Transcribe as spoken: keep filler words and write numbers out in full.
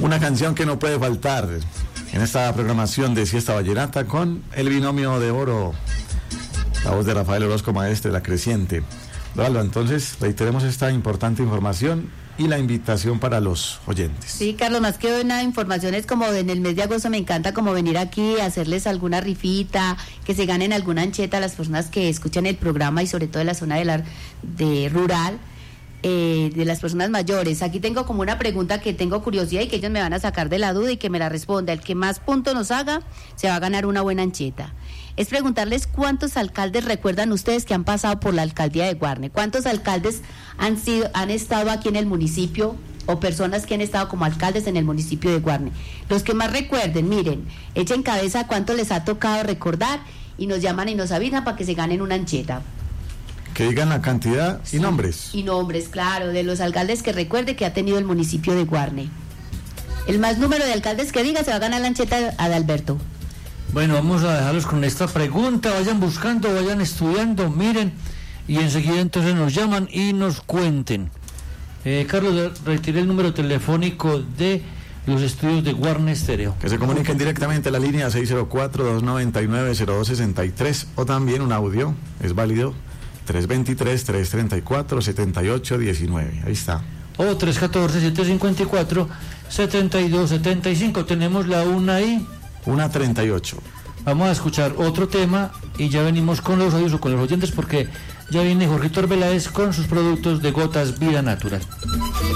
Una canción que no puede faltar en esta programación de Siesta Vallenata con el binomio de oro, la voz de Rafael Orozco, maestre, La Creciente. Alba, entonces reiteremos esta importante información y la invitación para los oyentes. Sí, Carlos, más que una información es como en el mes de agosto me encanta como venir aquí a hacerles alguna rifita, que se ganen alguna ancheta a las personas que escuchan el programa y sobre todo de la zona de, la, de rural, eh, de las personas mayores. Aquí tengo como una pregunta que tengo curiosidad y que ellos me van a sacar de la duda y que me la responda. El que más puntos nos haga se va a ganar una buena ancheta. Es preguntarles cuántos alcaldes recuerdan ustedes que han pasado por la alcaldía de Guarne, cuántos alcaldes han sido, han estado aquí en el municipio o personas que han estado como alcaldes en el municipio de Guarne. Los que más recuerden, miren, echen cabeza cuánto les ha tocado recordar y nos llaman y nos avisan para que se ganen una ancheta. Que digan la cantidad y sí, nombres. Y nombres, claro, de los alcaldes que recuerde que ha tenido el municipio de Guarne. El más número de alcaldes que diga se va a ganar la ancheta de Adalberto. Bueno, vamos a dejarlos con esta pregunta, vayan buscando, vayan estudiando, miren, y enseguida entonces nos llaman y nos cuenten. Eh, Carlos, retiré el número telefónico de los estudios de Guarne Estéreo. Que se comuniquen directamente a la línea seis cero cuatro, dos nueve nueve, cero dos seis tres o también un audio, es válido, tres dos tres, tres tres cuatro, siete ocho uno nueve, ahí está. O tres uno cuatro, siete cinco cuatro, siete dos siete cinco, tenemos la una ahí. Una treinta y ocho. Vamos a escuchar otro tema y ya venimos con los audios o con los oyentes porque ya viene Jorgito Arbeláez con sus productos de Gotas Vida Natural.